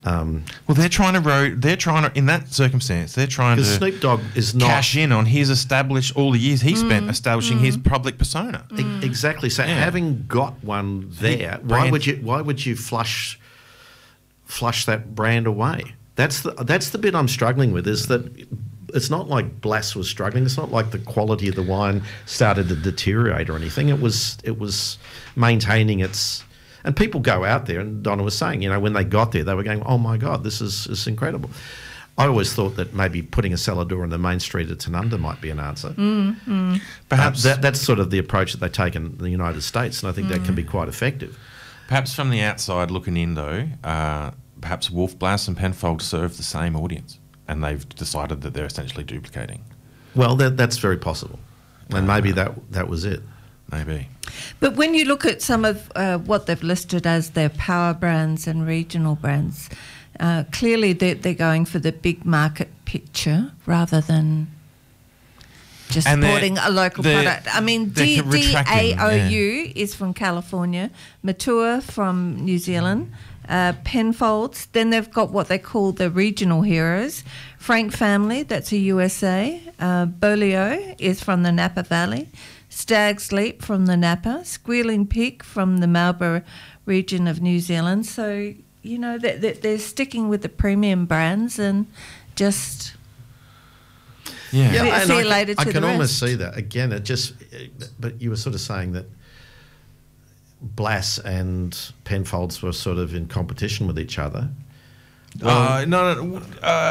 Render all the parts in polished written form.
Well, they're trying to in that circumstance, they're trying to Because Snoop Dogg is not cash in on his established all the years he spent establishing his public persona. exactly. So having got one there, why would you flush that brand away? That's the bit I'm struggling with. Is that it's not like Blass was struggling. It's not like the quality of the wine started to deteriorate or anything. It was maintaining its. And people go out there, and Donna was saying, when they got there, they were going, "Oh my God, this is incredible." I always thought that maybe putting a cellar door in the main street at Tanunda might be an answer. Perhaps that's sort of the approach that they take in the United States, and I think that can be quite effective. Perhaps from the outside looking in, though, perhaps Wolf Blass and Penfold serve the same audience, and they've decided that they're essentially duplicating. Well, that's very possible, and maybe that was it. Maybe. But when you look at some of what they've listed as their power brands and regional brands, clearly they're going for the big market picture rather than just supporting a local product. I mean, DAOU is from California, Matua from New Zealand, Penfolds. Then they've got what they call the regional heroes. Frank Family, that's a USA. Bolio is from the Napa Valley. Stag's Leap from the Napa. Squealing Pig from the Marlborough region of New Zealand. So, they're sticking with the premium brands and just... Yeah, see you later to I can the almost rest. see that. Again, but you were sort of saying that Blass and Penfolds were sort of in competition with each other. No.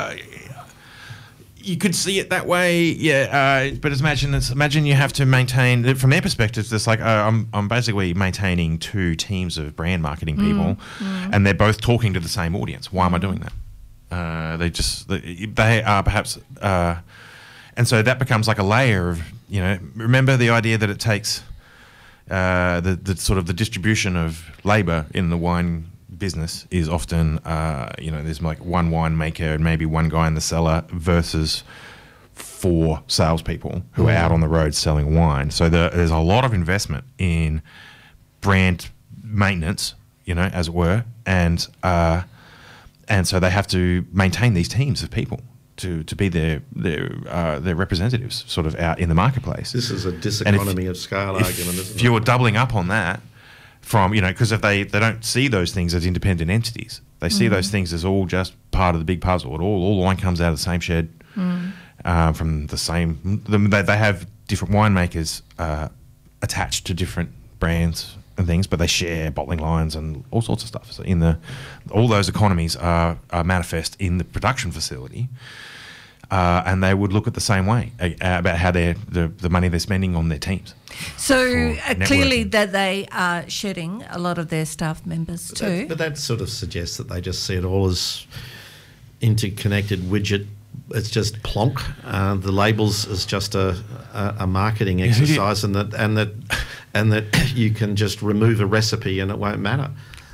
You could see it that way, yeah. But imagine you have to maintain, from their perspective, it's like I'm basically maintaining two teams of brand marketing people, and they're both talking to the same audience. Why am I doing that? They are perhaps, and so that becomes like a layer of, remember the idea that it takes the sort of the distribution of labour in the wine business is often, there's like one winemaker and maybe one guy in the cellar versus 4 salespeople who are out on the road selling wine. So there's a lot of investment in brand maintenance, as it were, and so they have to maintain these teams of people to be their representatives, sort of out in the marketplace. This is a diseconomy of scale argument, isn't it? If you're doubling up on that. Because if they don't see those things as independent entities, they see those things as all just part of the big puzzle. All the wine comes out of the same shed, from the same. They have different winemakers attached to different brands and things, but they share bottling lines and all sorts of stuff. So all those economies are manifest in the production facility. And they would look at the same way about how the money they're spending on their teams. So clearly that they are shedding a lot of their staff members too. But that sort of suggests that they just see it all as interconnected widget. It's just plonk. The labels is just a marketing exercise, and that you can just remove a recipe and it won't matter.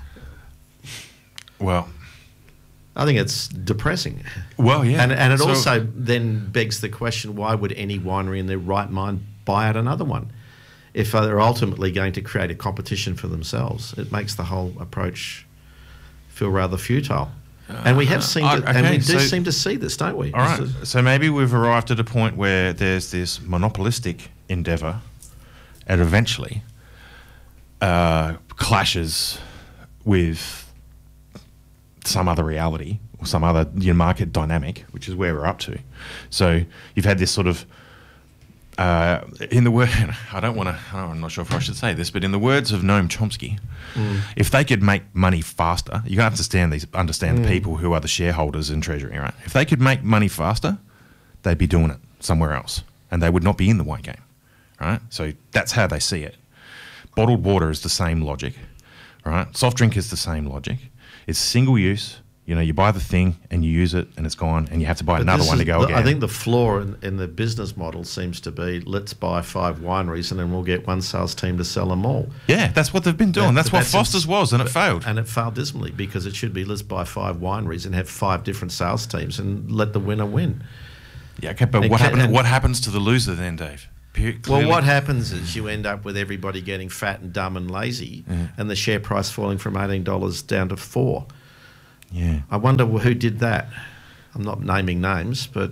Well, I think it's depressing. Well, yeah. And it also then begs the question, why would any winery in their right mind buy out another one? If they're ultimately going to create a competition for themselves, it makes the whole approach feel rather futile. And we have seen seem to see this, don't we? All right. So maybe we've arrived at a point where there's this monopolistic endeavour and eventually clashes with some other reality or some other market dynamic, which is where we're up to. So you've had this sort of, in the word, I'm not sure if I should say this, but in the words of Noam Chomsky, if they could make money faster, you have to understand the people who are the shareholders in Treasury, right? If they could make money faster, they'd be doing it somewhere else, and they would not be in the wine game, right? So that's how they see it. Bottled water is the same logic, right? Soft drink is the same logic. It's single use. You buy the thing and you use it and it's gone, and you have to buy another one to go again. I think the flaw in the business model seems to be, let's buy 5 wineries and then we'll get one sales team to sell them all. Yeah, that's what they've been doing. That's what Foster's was, and it failed. And it failed dismally, because it should be, let's buy 5 wineries and have 5 different sales teams and let the winner win. Yeah, okay, but what happens to the loser then, Dave? Well, what happens is you end up with everybody getting fat and dumb and lazy, and the share price falling from $18 down to $4. Yeah. I wonder who did that. I'm not naming names, but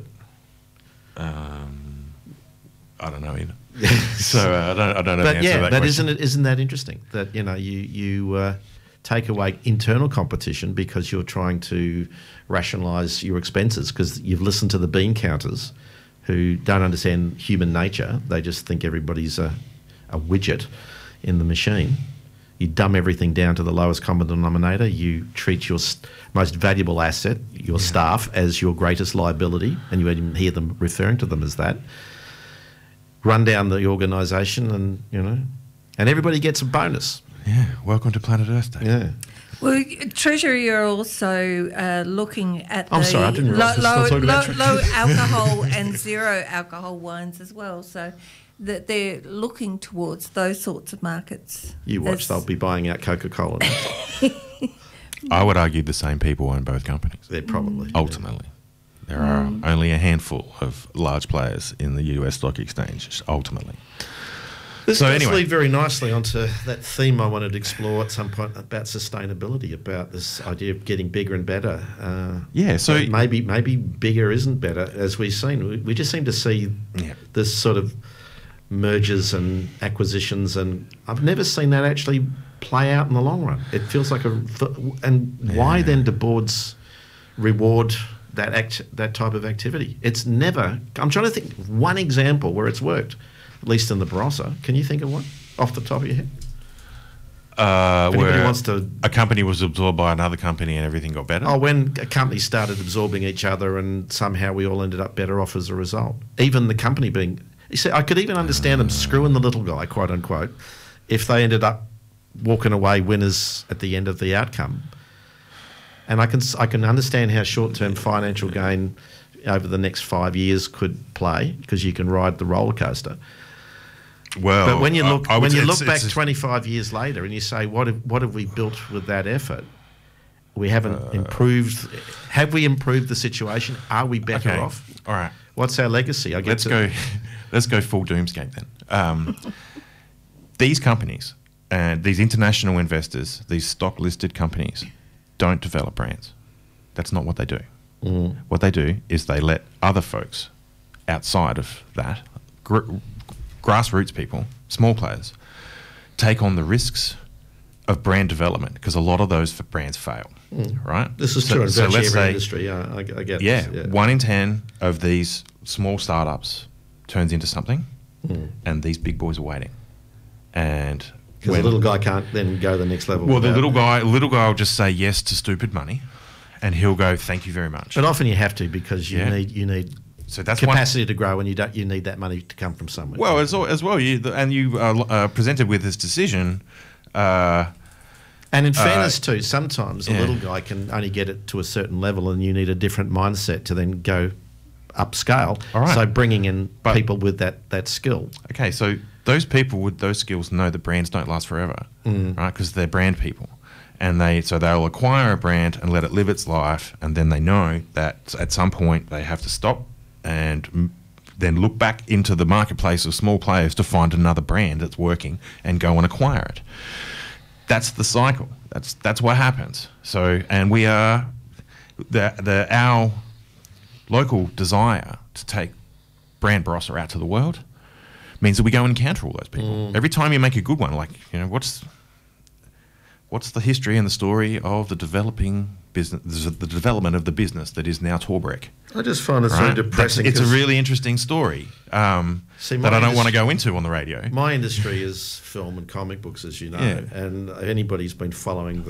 I don't know either. So I don't know the answer to that but question. isn't that interesting that you take away internal competition because you're trying to rationalise your expenses because you've listened to the bean counters who don't understand human nature. They just think everybody's a widget in the machine. You dumb everything down to the lowest common denominator. You treat your most valuable asset, your staff, as your greatest liability, and you even hear them referring to them as that. Run down the organisation, and everybody gets a bonus. Yeah. Welcome to Planet Earth Day. Yeah. Well, Treasury are also looking at I'm sorry, I didn't realise we were still talking about low alcohol and zero alcohol wines as well. So that they're looking towards those sorts of markets. You watch, they'll be buying out Coca-Cola. I would argue the same people own both companies. They're probably. Ultimately. There are only a handful of large players in the US stock exchange, ultimately. This So does anyway. lead very nicely onto that theme I wanted to explore at some point about sustainability, about this idea of getting bigger and better. Yeah, so- but maybe bigger isn't better, as we've seen. We just seem to see this sort of mergers and acquisitions, and I've never seen that actually play out in the long run. It feels like why then do boards reward that type of activity? It's never. I'm trying to think one example where it's worked, at least in the Barossa. Can you think of one off the top of your head? If anybody Where wants to. a company was absorbed by another company and everything got better. Oh, when a company started absorbing each other and somehow we all ended up better off as a result. Even the company being. You see, I could even understand them screwing the little guy, quote unquote, if they ended up walking away winners at the end of the outcome. And I can understand how short-term financial gain over the next 5 years could play because you can ride the roller coaster. Well, But when you look I would say back it's 25 years later and you say, what have we built with that effort? We haven't improved. Have we improved the situation? Are we better Okay. off? All right. What's our legacy? Let's go full doomscape then. These companies and these international investors, these stock listed companies, don't develop brands. That's not what they do. What they do is they let other folks outside of that, grassroots people, small players, take on the risks of brand development because a lot of those brands fail, right? This is true in virtually let's every say, industry. Yeah, I get yeah, this. 1 in 10 of these small startups turns into something, and these big boys are waiting. And Because the little guy can't then go to the next level. well, the without- little guy will just say yes to stupid money, and he'll go, "Thank you very much." But often you have to because you need So that's capacity to grow, and you need that money to come from somewhere. Well, as well, you presented with this decision. And in fairness too, sometimes a yeah. little guy can only get it to a certain level, and you need a different mindset to then go upscale. All right. So bringing in people with that skill. Okay, so those people with those skills know that brands don't last forever, right? Because they're brand people, and they'll acquire a brand and let it live its life, and then they know that at some point they have to stop and then look back into the marketplace of small players to find another brand that's working and go and acquire it. That's the cycle. That's what happens. So, and we are our local desire to take brand Barossa out to the world means that we go and encounter all those people. Every time you make a good one, like, what's the history and the story of the developing business, the development of the business that is now Torbreck? I just find it so Right? depressing. It's a 'cause really interesting story See, that I don't want to industry- go into on the radio. My industry is film and comic books, as you know, Yeah. and anybody's been following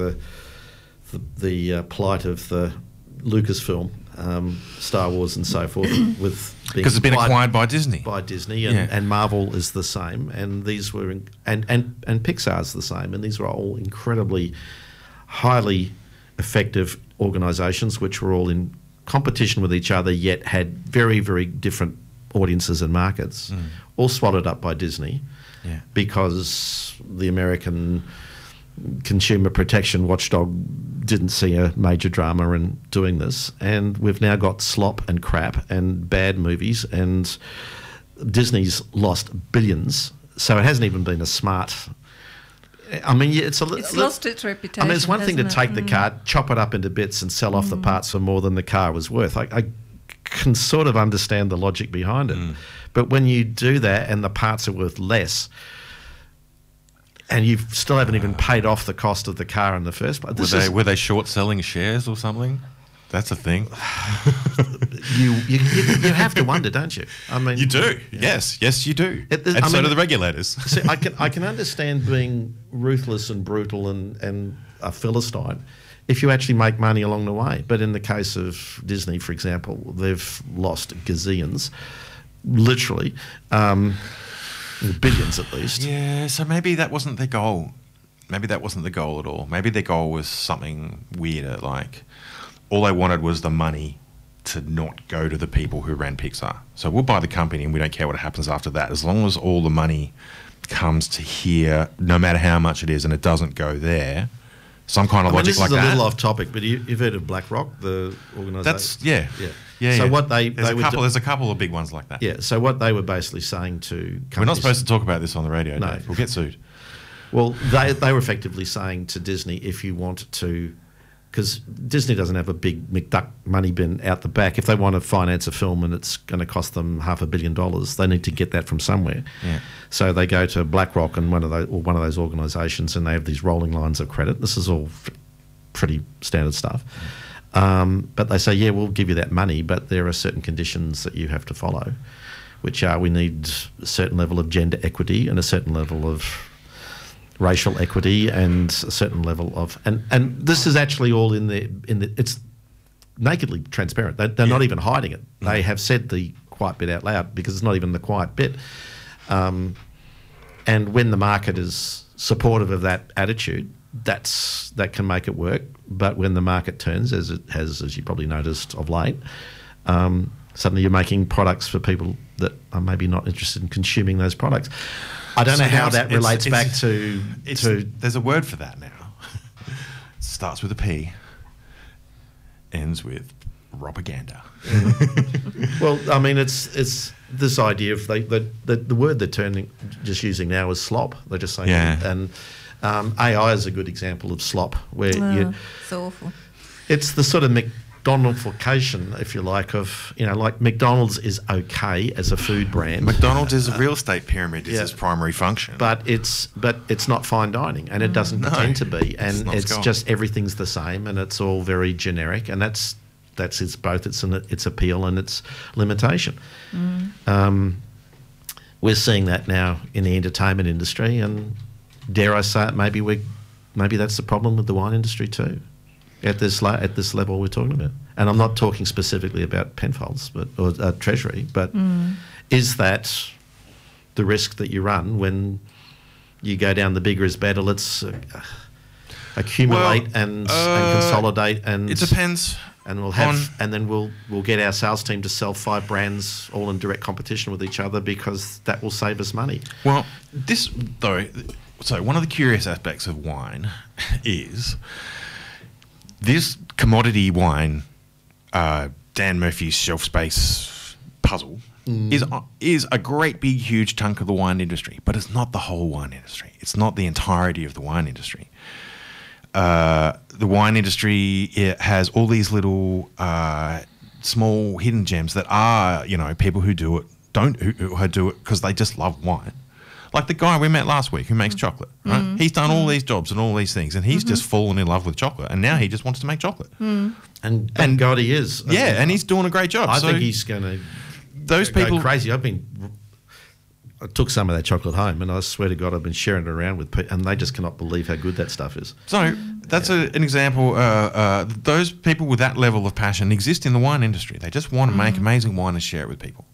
the plight of the Lucasfilm, Star Wars, and so forth, with Because it's been acquired by Disney. by Disney, Yeah. and Marvel is the same, and these were and Pixar's the same, and these were all incredibly highly effective organisations, which were all in competition with each other, yet had very, very different audiences and markets, all swallowed up by Disney, Yeah. because the American consumer protection watchdog didn't see a major drama in doing this, and we've now got slop and crap and bad movies, and Disney's lost billions, so it hasn't even been a smart I mean, it's lost its reputation. I mean, it's one thing to take the car, chop it up into bits, and sell off the parts for more than the car was worth. I can sort of understand the logic behind it, but when you do that and the parts are worth less, and you still haven't even paid off the cost of the car in the first place, were they short selling shares or something? That's a thing. You have to wonder, don't you? I mean, you do. Yeah. Yes, you do. And so do the regulators. See, I can understand being ruthless and brutal and a Philistine if you actually make money along the way. But in the case of Disney, for example, they've lost gazillions, literally, billions at least. Yeah. So maybe that wasn't their goal. Maybe that wasn't the goal at all. Maybe their goal was something weirder, like all they wanted was the money to not go to the people who ran Pixar. So we'll buy the company and we don't care what happens after that. As long as all the money comes to here, no matter how much it is, and it doesn't go there, some kind of logic like that. This is a little off topic, but you've heard of BlackRock, the organisation? Yeah. So there's a couple of big ones like that. Yeah. So what they were basically saying to companies, we're not supposed to talk about this on the radio. No, Dave. We'll get sued. Well, they were effectively saying to Disney, if you want to, because Disney doesn't have a big McDuck money bin out the back. If they want to finance a film and it's going to cost them $500 million, they need to get that from somewhere. Yeah. So they go to BlackRock and one of those organisations, and they have these rolling lines of credit. This is all pretty standard stuff. But they say, yeah, we'll give you that money, but there are certain conditions that you have to follow, which are we need a certain level of gender equity and a certain level of racial equity and a certain level of and this is actually all in the it's nakedly transparent. They're not even hiding it. They have said the quiet bit out loud because it's not even the quiet bit. And when the market is supportive of that attitude, that can make it work. But when the market turns, as it has, as you probably noticed of late, suddenly you're making products for people that are maybe not interested in consuming those products. I don't know how that relates back to. There's a word for that now. It starts with a P, ends with propaganda. Well, I mean, it's this idea of the word they're using now is slop. They're just saying, and AI is a good example of slop, where it's awful. It's the sort of McDonaldification, if you like, of, like McDonald's is okay as a food brand. McDonald's is a real estate pyramid, is its primary function. But it's not fine dining, and it doesn't pretend to be, and it's just everything's the same, and it's all very generic, and that's both its appeal and its limitation. We're seeing that now in the entertainment industry, and dare I say it, maybe that's the problem with the wine industry too. At this level we're talking about, and I'm not talking specifically about Penfolds, or Treasury, but is that the risk that you run when you go down the bigger is better? Let's accumulate and consolidate, and it depends. And then we'll get our sales team to sell 5 brands all in direct competition with each other because that will save us money. Well, so one of the curious aspects of wine is this commodity wine, Dan Murphy's shelf space puzzle, is a great big huge chunk of the wine industry, but it's not the whole wine industry. It's not the entirety of the wine industry. The wine industry, it has all these little small hidden gems that are, people who do it who do it because they just love wine. Like the guy we met last week who makes chocolate, right? He's done all these jobs and all these things, and he's just fallen in love with chocolate, and now he just wants to make chocolate. And God, he is. And he's doing a great job. I think he's going to go crazy. I took some of that chocolate home, and I swear to God, I've been sharing it around with people, and they just cannot believe how good that stuff is. So that's an example. Those people with that level of passion exist in the wine industry. They just want to make amazing wine and share it with people.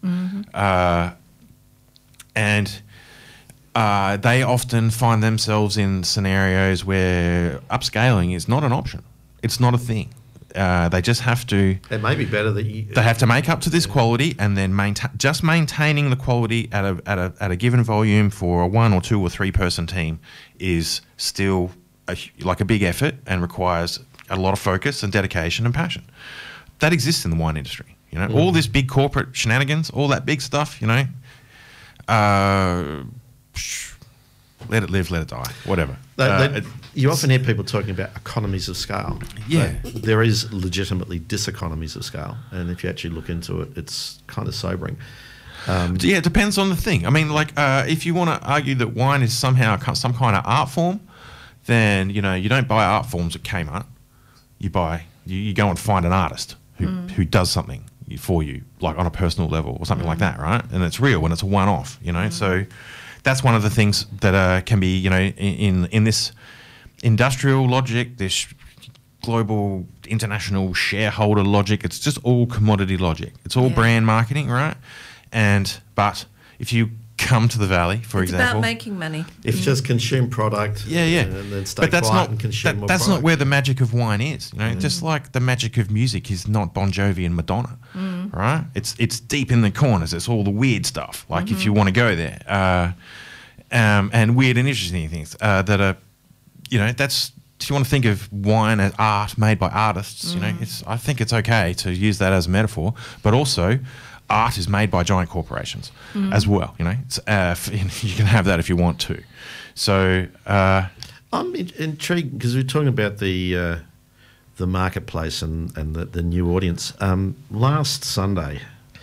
And they often find themselves in scenarios where upscaling is not an option. It's not a thing. They just have to. It may be better that you. They have to make up to this quality, and then maintaining the quality at a given volume for a 1 or 2 or 3 person team is still like a big effort and requires a lot of focus and dedication and passion. That exists in the wine industry. All this big corporate shenanigans, all that big stuff. Let it live, let it die, whatever. You often hear people talking about economies of scale. Yeah. There is legitimately diseconomies of scale, and if you actually look into it, it's kind of sobering. Yeah, it depends on the thing. I mean, like, if you want to argue that wine is somehow some kind of art form, then, you don't buy art forms at Kmart. You go and find an artist who does something for you, like on a personal level or something like that, right? And it's real and it's a one-off, So that's one of the things that can be, in this industrial logic, this global international shareholder logic. It's just all commodity logic. It's all brand marketing, right? But if you come to the Valley, for example, it's about making money. If you just consume product, and then stay quiet and consume more that's product. not where the magic of wine is. Just like the magic of music is not Bon Jovi and Madonna, right? It's deep in the corners. It's all the weird stuff. Like if you want to go there, and weird and interesting things that are, that's. If you want to think of wine as art made by artists, I think it's okay to use that as a metaphor, but also art is made by giant corporations as well. You can have that if you want to. So I'm intrigued because we're talking about the marketplace and the new audience. Last Sunday,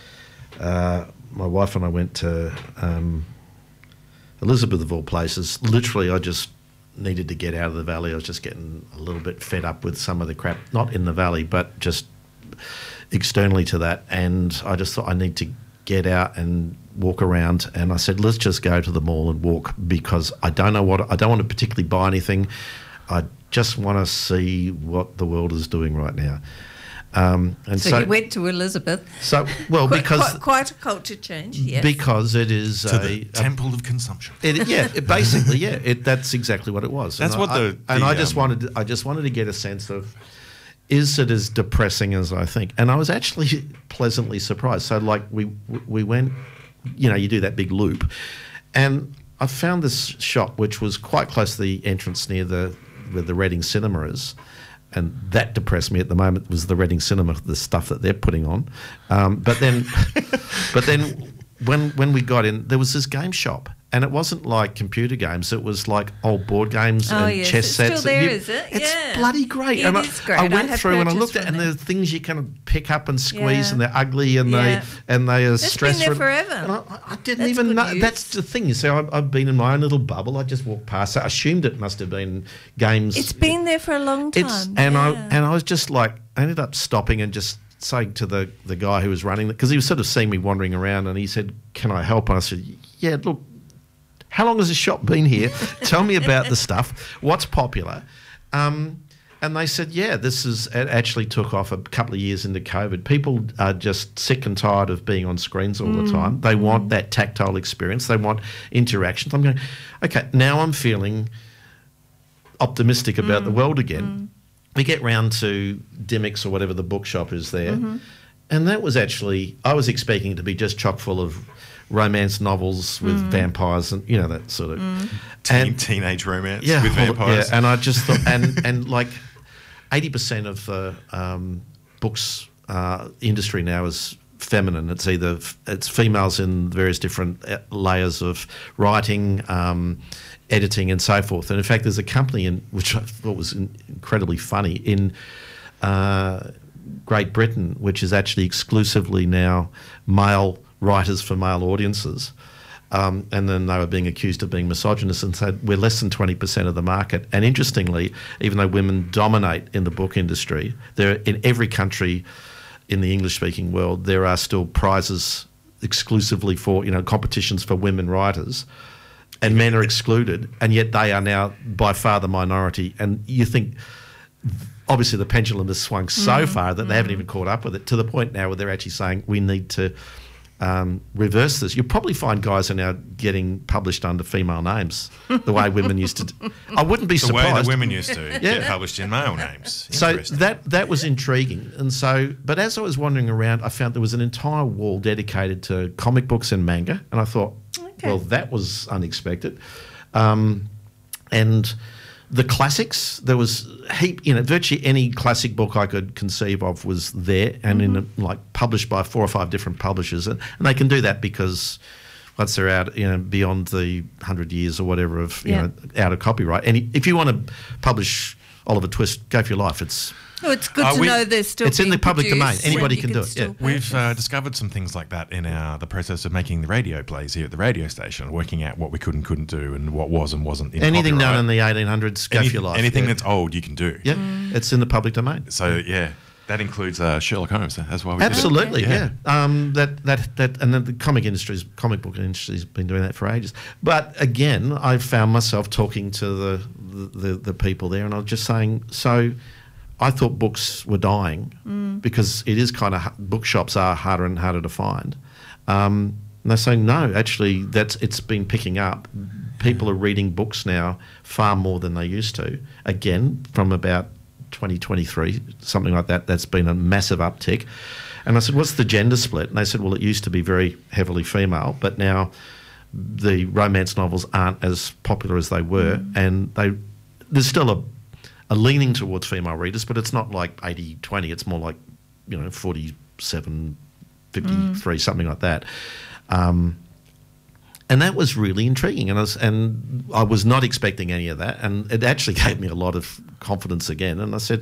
my wife and I went to Elizabeth of all places. Literally, I just needed to get out of the Valley. I was just getting a little bit fed up with some of the crap, not in the Valley, but just externally to that. And I just thought I need to get out and walk around. And I said, let's just go to the mall and walk, because I don't want to particularly buy anything. I just want to see what the world is doing right now. So you went to Elizabeth. So because quite a culture change, yes. Because it is the temple of consumption. That's exactly what it was. I just wanted to get a sense of, is it as depressing as I think? And I was actually pleasantly surprised. So like we went, you do that big loop, and I found this shop which was quite close to the entrance near where the Reading Cinema is. And that depressed me at the moment, was the Reading Cinema, the stuff that they're putting on. But then when we got in, there was this game shop, and it wasn't like computer games. It was like old board games and chess sets. It's still there, is it? It's bloody great. It is great. I went through and I looked at it, and there's things you can pick up and squeeze, and they're ugly, and they are stressful. It's been there forever. And I didn't even know. News. That's the thing. So I've been in my own little bubble. I just walked past it. I assumed it must have been games. It's been there for a long time. I was just like, I ended up stopping and just saying to the guy who was running it, because he was sort of seeing me wandering around, and he said, "Can I help?" And I said, "Yeah, look, how long has the shop been here? Tell me about the stuff. What's popular?" And they said, "Yeah, it actually took off a couple of years into COVID. People are just sick and tired of being on screens all the time. They want that tactile experience. They want interactions." I'm going, okay, now I'm feeling optimistic about the world again. We get round to Dimmock's or whatever the bookshop is there, and that was actually, I was expecting it to be just chock full of romance novels with vampires and that sort of teenage romance with vampires. Yeah, and I just thought, and like 80% of the books industry now is feminine. It's females in various different layers of writing, editing, and so forth. And in fact, there's a company which I thought was incredibly funny in Great Britain, which is actually exclusively now male writers for male audiences. And then they were being accused of being misogynist, and said we're less than 20% of the market. And interestingly, even though women dominate in the book industry, in every country in the English-speaking world, there are still prizes exclusively for competitions for women writers, and men are excluded, and yet they are now by far the minority. And you think, obviously, the pendulum has swung so far that they haven't even caught up with it, to the point now where they're actually saying we need to reverse this. You'll probably find guys are now getting published under female names, the way women used to. I wouldn't be surprised. The way that women used to get published in male names. So that was intriguing. And so, but as I was wandering around, I found there was an entire wall dedicated to comic books and manga, and I thought, well, that was unexpected. And the classics, there was virtually any classic book I could conceive of was there, and published by 4 or 5 different publishers, and they can do that because once they're out, beyond the 100 years or whatever of out of copyright. And if you want to publish Oliver Twist, go for your life. It's good to know there's still. It's in the public domain. Anybody can do it. Yeah. We've discovered some things like that in the process of making the radio plays here at the radio station, working out what we could and couldn't do, and what was and wasn't in anything copyright. done in the 1800s. Go for your life. Anything that's old, you can do. Yeah, it's in the public domain. So that includes Sherlock Holmes. That's why we absolutely did it. That and then the comic book industry's been doing that for ages. But again, I found myself talking to the people there, and I was just saying, so I thought books were dying because it is kind of bookshops are harder and harder to find. And they're saying no, actually, it's been picking up. People are reading books now far more than they used to. Again, from about 2023, something like that. That's been a massive uptick. And I said, what's the gender split? And they said, well, it used to be very heavily female, but now the romance novels aren't as popular as they were, and there's still a leaning towards female readers, but it's not like 80-20. It's more like 47-53, something like that. And that was really intriguing, and I was not expecting any of that, and it actually gave me a lot of confidence again. And I said,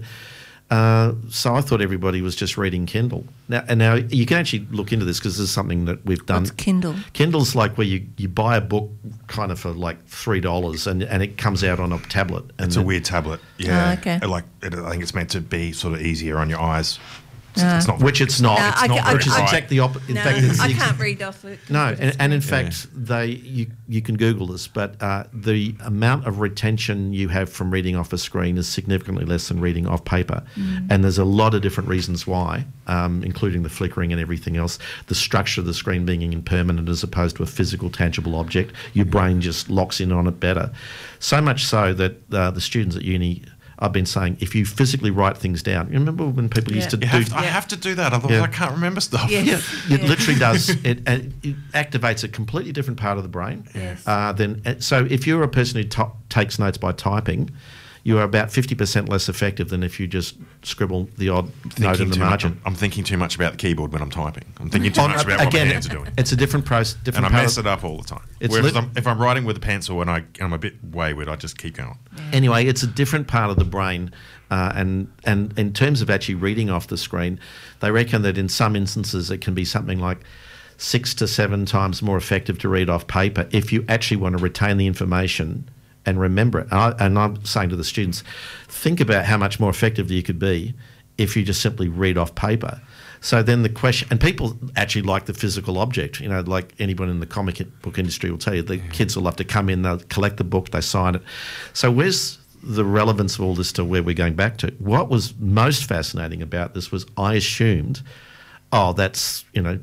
so I thought everybody was just reading Kindle. Now you can actually look into this because this is something that we've done. What's Kindle? Kindle's like where you buy a book kind of for like $3 and it comes out on a tablet. And it's a weird tablet. Yeah. Oh, okay. I think it's meant to be sort of easier on your eyes. It's not. Which it's not. It's not which is exactly the opposite. In fact, I can't read off it. No, and in fact, you can Google this, but the amount of retention you have from reading off a screen is significantly less than reading off paper. And there's a lot of different reasons why, including the flickering and everything else, the structure of the screen being impermanent as opposed to a physical, tangible object. Your brain just locks in on it better. So much so that the students at uni, I've been saying, if you physically write things down, you remember when people used to I have to do that, otherwise I can't remember stuff. Yes. It literally does. It activates a completely different part of the brain. Yes. So if you're a person who takes notes by typing, you are about 50% less effective than if you just scribble the odd note in the margin. I'm thinking too much about the keyboard when I'm typing. I'm thinking too much about what my hands are doing. It's a different process. And I mess it up all the time. Whereas if I'm writing with a pencil and I'm a bit wayward, I just keep going. Anyway, it's a different part of the brain. And in terms of actually reading off the screen, they reckon that in some instances it can be something like 6 to 7 times more effective to read off paper if you actually want to retain the information and remember it. And I'm saying to the students, think about how much more effective you could be if you just simply read off paper. So then the question, and people actually like the physical object, like anyone in the comic book industry will tell you, the kids will love to come in, they'll collect the book, they sign it. So where's the relevance of all this to where we're going back to? What was most fascinating about this was I assumed, that's,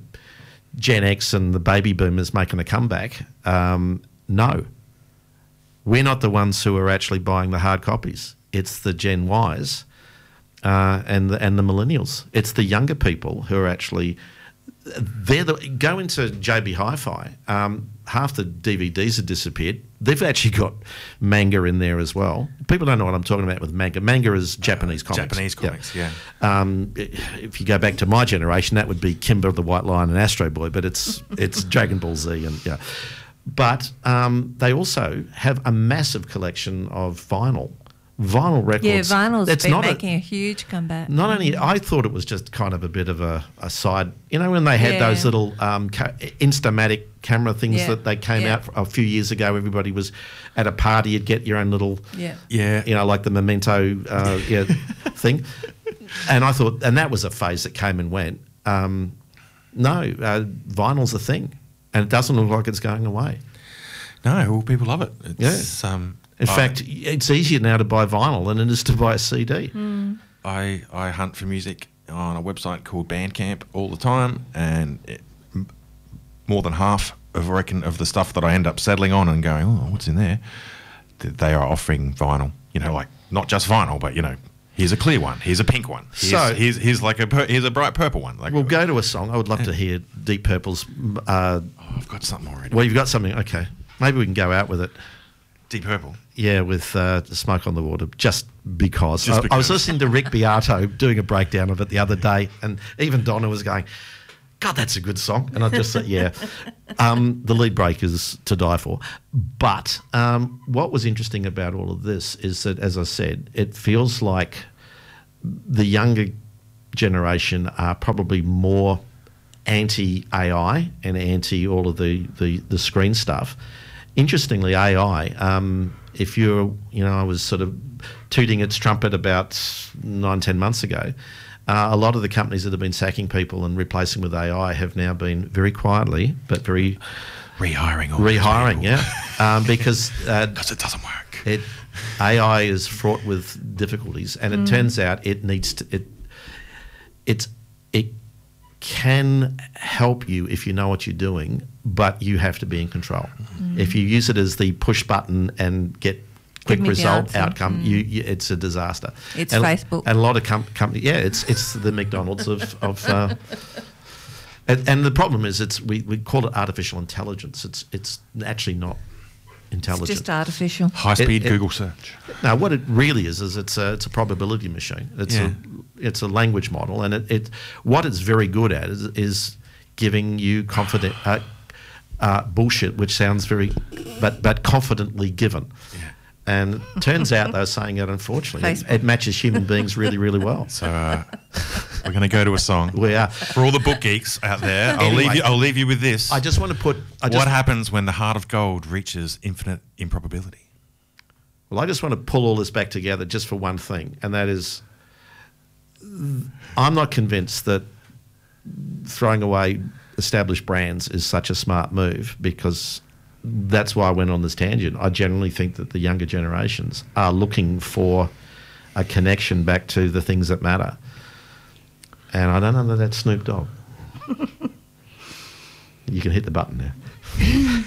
Gen X and the baby boomers making a comeback. No. We're not the ones who are actually buying the hard copies. It's the Gen Ys and the millennials. It's the younger people who are actually go into JB Hi-Fi. Half the DVDs have disappeared. They've actually got manga in there as well. People don't know what I'm talking about with manga. Manga is Japanese comics. Japanese comics, yeah. If you go back to my generation, that would be Kimber the White Lion and Astro Boy, but it's Dragon Ball Z and yeah. But they also have a massive collection of vinyl records. Yeah, vinyl's been making a huge comeback. Not only, I thought it was just kind of a bit of a side, when they had those little Instamatic camera things that they came out a few years ago. Everybody was at a party, you'd get your own little, like the Memento thing. And I thought, and that was a phase that came and went. Vinyl's a thing. And it doesn't look like it's going away. No, well, people love it. It's, in fact, it's easier now to buy vinyl than it is to buy a CD. I hunt for music on a website called Bandcamp all the time, and more than half of the stuff that I end up settling on and going, what's in there? They are offering vinyl. Like not just vinyl, but here's a clear one. Here's a pink one. Here's a bright purple one. We'll go to a song. I would love to hear Deep Purple's. I've got something already. Well, you've got something. Okay, maybe we can go out with it. Deep Purple. Yeah, with Smoke on the Water. Just because. I was listening to Rick Beato doing a breakdown of it the other day, and even Donna was going, God, that's a good song. And I just said, yeah. The Lead Breakers to die for. But what was interesting about all of this is that, as I said, it feels like the younger generation are probably more anti-AI and anti all of the screen stuff. Interestingly, AI, if you're, I was sort of tooting its trumpet about 9-10 months ago. A lot of the companies that have been sacking people and replacing with AI have now been very quietly, but very rehiring, yeah, because it doesn't work. AI is fraught with difficulties, and it turns out it needs to. It can help you if you know what you're doing, but you have to be in control. If you use it as the push button and get quick result outcome, it's a disaster. It's Facebook. And a lot of companies, it's the McDonald's of and the problem is we call it artificial intelligence. It's actually not intelligent. It's just artificial. High-speed Google search. No, what it really is it's a probability machine. It's a language model, and what it's very good at is giving you confident bullshit, which sounds very, but confidently given. Yeah. And turns out they were saying it, unfortunately, it matches human beings really, really well. So we're going to go to a song. We are. For all the book geeks out there, I'll leave you with this. I just want to put... what happens when the heart of gold reaches infinite improbability? Well, I just want to pull all this back together just for one thing, and that is I'm not convinced that throwing away established brands is such a smart move, because... that's why I went on this tangent. I generally think that the younger generations are looking for a connection back to the things that matter. And I don't know that that's Snoop Dogg. You can hit the button now.